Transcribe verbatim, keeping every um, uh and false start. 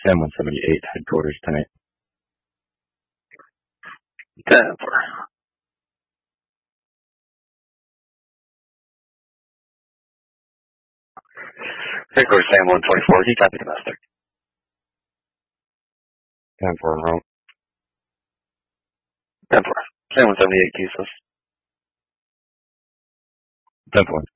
Sam one seventy-eight, headquarters tonight. ten four. Headquarters Sam one twenty-four, he copy domestic. ten four, route. ten four. Sam one seventy-eight, Keesus. ten four.